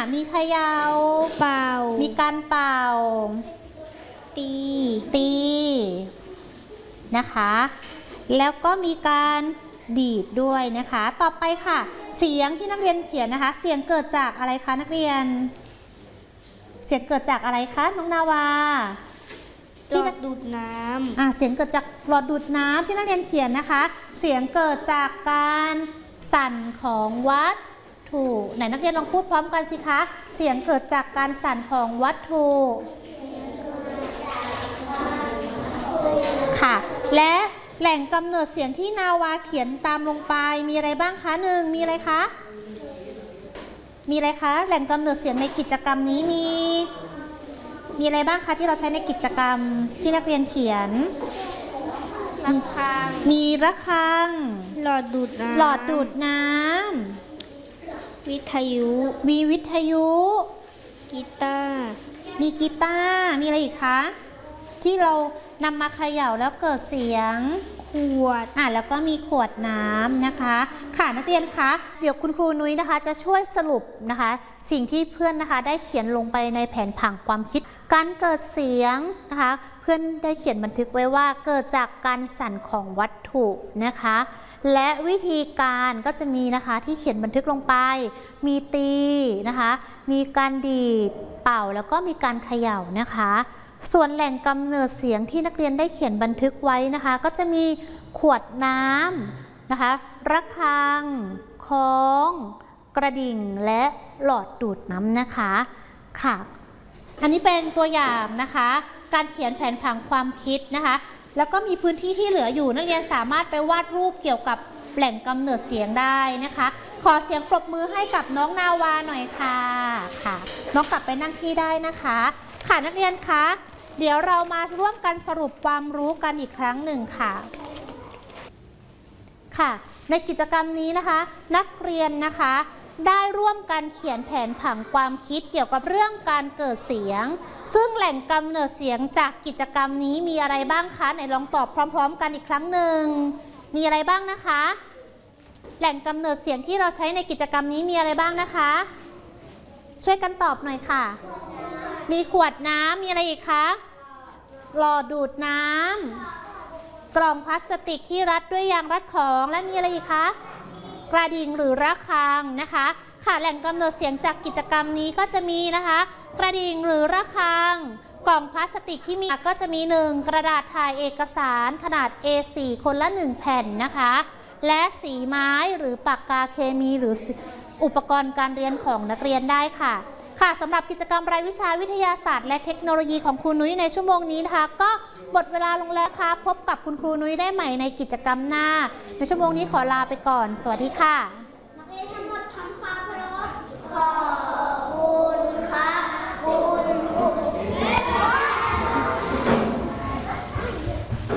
มีเขย่าเป่ามีการเป่าตีนะคะแล้วก็มีการดีดด้วยนะคะต่อไปค่ะเสียงที่นักเรียนเขียนนะคะเสียงเกิดจากอะไรคะนักเรียนเสียงเกิดจากอะไรคะน้องนาวาหลอดดูดน้ำเสียงเกิดจากหลอดดูดน้ำที่นักเรียนเขียนนะคะเสียงเกิดจากการสั่นของวัตถุไหนนักเรียนลองพูดพร้อมกันสิคะเสียงเกิดจากการสั่นของวัตถุค่ะและแหล่งกำเนิดเสียงที่นาวาเขียนตามลงไปมีอะไรบ้างคะหนึ่งมีอะไรคะแหล่งกำเนิดเสียงในกิจกรรมนี้มีอะไรบ้างคะที่เราใช้ในกิจกรรมที่นักเรียนเขียนมีระฆังหลอดดูดน้ำวิทยุกีตาร์มีอะไรอีกคะที่เรานำมาเขย่าแล้วเกิดเสียงขวดแล้วก็มีขวดน้ำนะคะค่ะนักเรียนคะเดี๋ยวคุณครูนุ้ยนะคะจะช่วยสรุปนะคะสิ่งที่เพื่อนนะคะได้เขียนลงไปในแผนผังความคิดการเกิดเสียงนะคะเพื่อนได้เขียนบันทึกไว้ว่าเกิดจากการสั่นของวัตถุนะคะและวิธีการก็จะมีนะคะที่เขียนบันทึกลงไปมีตีนะคะมีการดีดเป่าแล้วก็มีการเขย่านะคะส่วนแหล่งกำเนิดเสียงที่นักเรียนได้เขียนบันทึกไว้นะคะก็จะมีขวดน้ำนะคะระฆังค้องกระดิ่งและหลอดดูดน้ำนะคะค่ะอันนี้เป็นตัวอย่างนะคะการเขียนแผนผังความคิดนะคะแล้วก็มีพื้นที่ที่เหลืออยู่นักเรียนสามารถไปวาดรูปเกี่ยวกับแหล่งกำเนิดเสียงได้นะคะขอเสียงปรบมือให้กับน้องนาวาหน่อยค่ะน้องกลับไปนั่งที่ได้นะคะค่ะนักเรียนคะเดี๋ยวเรามาร่วมกันสรุปความรู้กันอีกครั้งหนึ่งค่ะในกิจกรรมนี้นะคะนักเรียนนะคะได้ร่วมกันเขียนแผนผังความคิดเกี่ยวกับเรื่องการเกิดเสียงซึ่งแหล่งกำเนิดเสียงจากกิจกรรมนี้มีอะไรบ้างคะไหนลองตอบพร้อมๆกันอีกครั้งหนึ่งมีอะไรบ้างนะคะแหล่งกำเนิดเสียงที่เราใช้ในกิจกรรมนี้มีอะไรบ้างนะคะช่วยกันตอบหน่อยค่ะมีขวดน้ำมีอะไรอีกคะหลอดดูดน้ำกล่องพลาสติกที่รัดด้วยยางรัดของและมีอะไรอีกคะกระดิ่งหรือระฆังนะคะค่ะแหล่งกำเนิดเสียงจากกิจกรรมนี้ก็จะมีนะคะกระดิ่งหรือระฆังกล่องพลาสติกที่มีก็จะมี1กระดาษถ่ายเอกสารขนาด A4 คนละ1แผ่นนะคะและสีไม้หรือปากกาเคมีหรืออุปกรณ์การเรียนของนักเรียนได้ค่ะสำหรับกิจกรรมรายวิชาวิทยาศาสตร์และเทคโนโลยีของครูนุ้ยในชั่วโมงนี้นะคะก็หมดเวลาลงแล้วค่ะพบกับคุณครูนุ้ยได้ใหม่ในกิจกรรมหน้าในชั่วโมงนี้ขอลาไปก่อนสวัสดีค่ะ